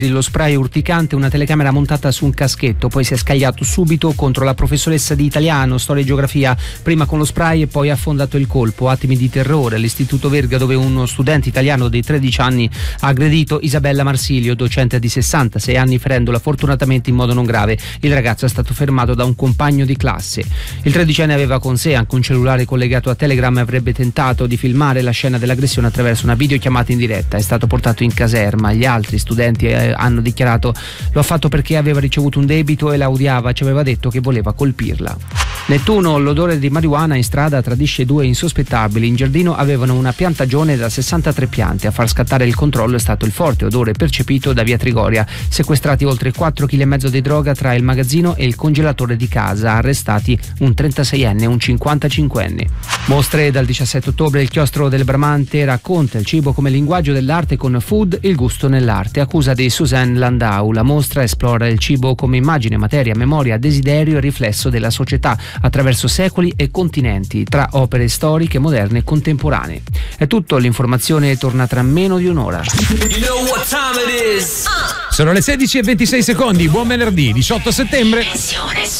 lo spray urticante, una telecamera montata su un caschetto, poi si è scagliato subito contro la professoressa di italiano, storia e geografia, prima con lo spray e poi ha affondato il colpo. Attimi di terrore all'Istituto Verga, dove uno studente italiano di 13 anni ha aggredito Isabella Marsilio, docente di 66 anni, ferendola fortunatamente in modo non grave. Il ragazzo è stato fermato da un compagno di classe. Il 13enne aveva con sé anche un cellulare collegato a Telegram e avrebbe tentato di filmare la scena dell'aggressione attraverso una videochiamata in diretta. È stato portato in caserma. Gli altri studenti hanno dichiarato: lo ha fatto perché aveva ricevuto un debito e la odiava, ci aveva detto che voleva colpirla. Nettuno, l'odore di marijuana in strada tradisce due insospettabili. In giardino avevano una piantagione da 63 piante. A far scattare il controllo è stato il forte odore percepito da via Trigoria. Sequestrati oltre 4,5 kg di droga tra il magazzino e il congelatore di casa. Arrestati un 36enne e un 55enne. Mostre dal 17 ottobre. Il chiostro del Bramante racconta il cibo come linguaggio dell'arte con Food, il gusto nell'arte. Accusa di Suzanne Landau. La mostra esplora il cibo come immagine, materia, memoria, desiderio e riflesso della società attraverso secoli e continenti, tra opere storiche, moderne e contemporanee. È tutto, l'informazione torna tra meno di un'ora. Sono le 16:26, buon venerdì 18 settembre.